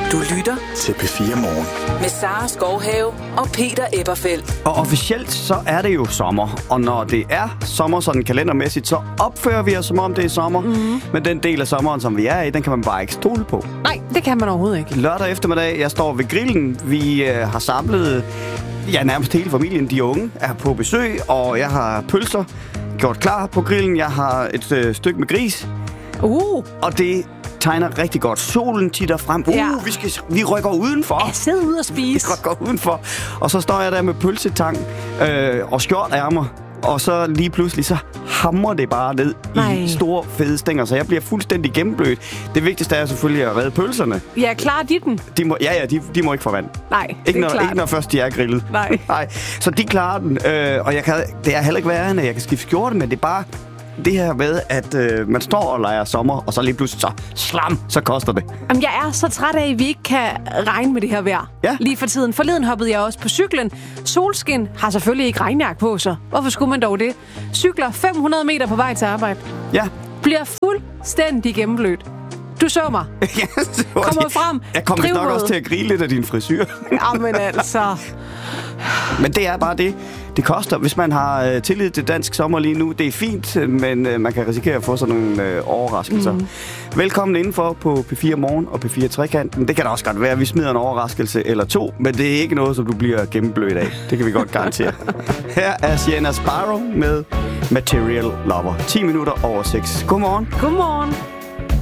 Du lytter til P4 Morgen. Med Sara Skovhave og Peter Eberfeldt. Og officielt så er det jo sommer, og når det er sommer sådan kalendermæssigt, så opfører vi os som om det er sommer. Men den del af sommeren, som vi er i, den kan man bare ikke stole på. Nej, det kan man overhovedet ikke. Lørdag eftermiddag, jeg står ved grillen. Vi har samlet, nærmest hele familien, de unge, er på besøg, og jeg har pølser gjort klar på grillen. Jeg har et stykke med gris. Og det tegner rigtig godt. Solen titter frem. Vi rykker udenfor. Jeg sidder ude og spise. Vi rykker udenfor. Og så står jeg der med pølsetang og skjortærmer. Og så lige pludselig, så hamrer det bare ned i store, fede stænger. Så jeg bliver fuldstændig gennemblødt. Det vigtigste er selvfølgelig at redde pølserne. Ja, klarer de den? De må ikke få vand. Nej, ikke når først de er grillet. Nej. Så de klarer den. Og det er heller ikke værre, end at jeg kan skifte skjorte, men det er bare det her med, at man står og leger sommer, og så lige pludselig så koster det. Jamen, jeg er så træt af, at vi ikke kan regne med det her vejr. Ja. Lige for tiden. Forleden hoppede jeg også på cyklen. Solskin har selvfølgelig ikke regnjakke på sig. Hvorfor skulle man dog det? Cykler 500 meter på vej til arbejde. Ja. Bliver fuldstændig gennemblødt. Du så mig. Kommer frem. Jeg kommer nok også til at grine lidt af din frisyr. Jamen altså. Men det er bare det. Det koster, hvis man har tillid til dansk sommer lige nu. Det er fint, men man kan risikere at få sådan nogle overraskelser. Velkommen indenfor på P4 Morgen og P4 Trekanten. Det kan da også godt være, at vi smider en overraskelse eller to, men det er ikke noget, som du bliver gennemblødt af. Det kan vi godt garantere. Her er Sienna Sparrow med Material Lover. 10 minutter over 6. Godmorgen. Godmorgen.